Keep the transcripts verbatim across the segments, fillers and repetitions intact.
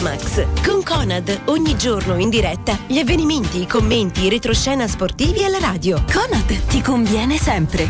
Max, con Conad, ogni giorno in diretta, gli avvenimenti, i commenti, i retroscena sportivi alla radio. Conad ti conviene sempre.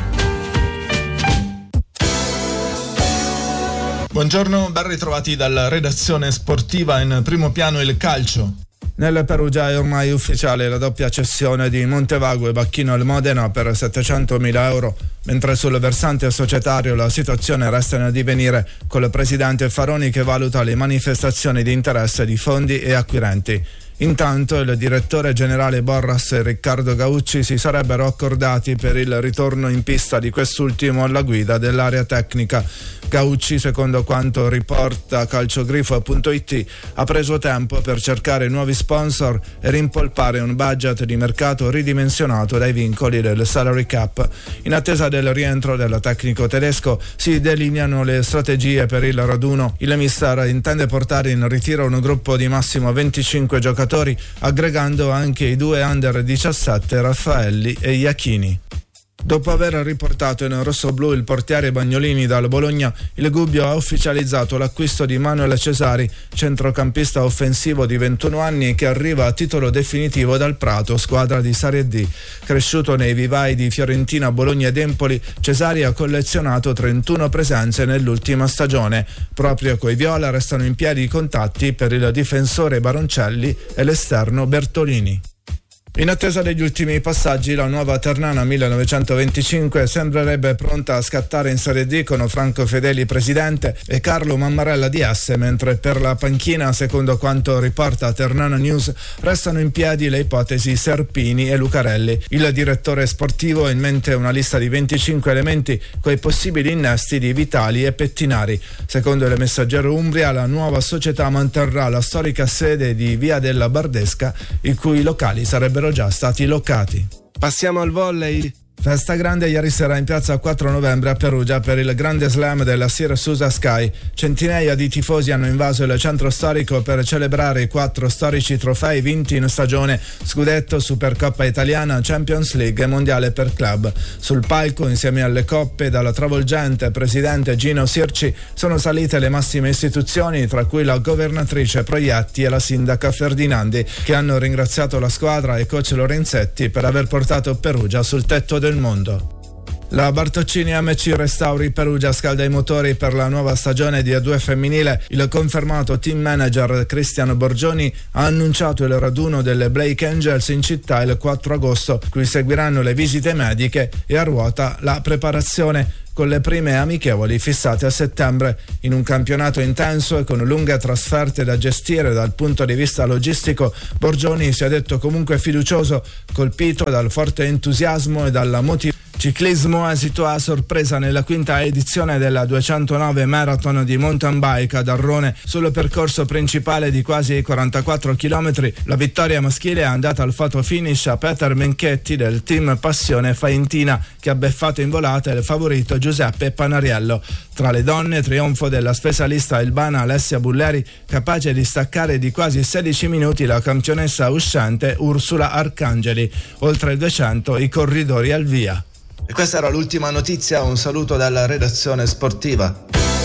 Buongiorno, ben ritrovati dalla redazione sportiva. In primo piano il calcio. Nel Perugia è ormai ufficiale la doppia cessione di Montevago e Bacchino al Modena per settecentomila euro, mentre sul versante societario la situazione resta in divenire, con il presidente Faroni che valuta le manifestazioni di interesse di fondi e acquirenti. Intanto il direttore generale Borras e Riccardo Gaucci si sarebbero accordati per il ritorno in pista di quest'ultimo alla guida dell'area tecnica. Gaucci, secondo quanto riporta calciogrifo punto it, ha preso tempo per cercare nuovi sponsor e rimpolpare un budget di mercato ridimensionato dai vincoli del salary cap. In attesa del rientro del tecnico tedesco si delineano le strategie per il raduno. Il mister intende portare in ritiro un gruppo di massimo venticinque giocatori, aggregando anche i due under diciassette Raffaelli e Iachini. Dopo aver riportato in rossoblù il portiere Bagnolini dal Bologna, il Gubbio ha ufficializzato l'acquisto di Manuel Cesari, centrocampista offensivo di ventuno anni che arriva a titolo definitivo dal Prato, squadra di Serie D. Cresciuto nei vivai di Fiorentina, Bologna ed Empoli, Cesari ha collezionato trentuno presenze nell'ultima stagione. Proprio coi viola restano in piedi i contatti per il difensore Baroncelli e l'esterno Bertolini. In attesa degli ultimi passaggi, la nuova Ternana millenovecentoventicinque sembrerebbe pronta a scattare in Serie D con Franco Fedeli presidente e Carlo Mammarella D S, mentre per la panchina, secondo quanto riporta Ternana News, restano in piedi le ipotesi Serpini e Lucarelli. Il direttore sportivo ha in mente una lista di venticinque elementi coi possibili innesti di Vitali e Pettinari. Secondo il Messaggero Umbria, la nuova società manterrà la storica sede di Via della Bardesca, i cui locali sarebbero già stati locati. Passiamo al volley. Festa grande ieri sera in piazza quattro novembre a Perugia per il grande slam della Siracusa Sky. Centinaia di tifosi hanno invaso il centro storico per celebrare i quattro storici trofei vinti in stagione: Scudetto, Supercoppa Italiana, Champions League e Mondiale per club. Sul palco, insieme alle coppe, dalla travolgente presidente Gino Sirci, sono salite le massime istituzioni, tra cui la governatrice Proietti e la sindaca Ferdinandi, che hanno ringraziato la squadra e coach Lorenzetti per aver portato Perugia sul tetto del mondo. La Bartoccini M C Restauri Perugia scalda i motori per la nuova stagione di A due femminile. Il confermato team manager Cristiano Borgioni ha annunciato il raduno delle Blake Angels in città il quattro agosto, cui seguiranno le visite mediche e a ruota la preparazione, con le prime amichevoli fissate a settembre. In un campionato intenso e con lunghe trasferte da gestire dal punto di vista logistico, Borgioni si è detto comunque fiducioso, colpito dal forte entusiasmo e dalla motivazione. Ciclismo, esito a sorpresa nella quinta edizione della duecentonove Marathon di mountain bike ad Arrone. Sul percorso principale di quasi quarantaquattro chilometri, la vittoria maschile è andata al photo finish a Peter Menchetti del team Passione Faentina, che ha beffato in volata il favorito Giuseppe Panariello. Tra le donne, trionfo della specialista ilbana Alessia Bulleri, capace di staccare di quasi sedici minuti la campionessa uscente Ursula Arcangeli. Oltre duecento i corridori al via. E questa era l'ultima notizia, un saluto dalla redazione sportiva.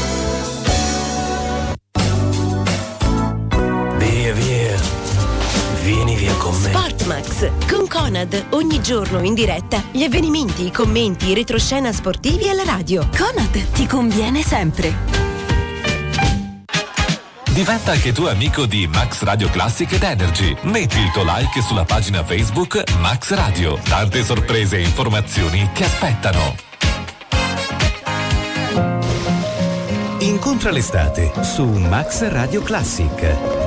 Via via, vieni via con me. Sportmax, con Conad, ogni giorno in diretta, gli avvenimenti, i commenti, i retroscena sportivi alla radio. Conad ti conviene sempre. Diventa anche tu amico di Max Radio Classic ed Energy. Metti il tuo like sulla pagina Facebook Max Radio. Tante sorprese e informazioni ti aspettano. Incontra l'estate su Max Radio Classic.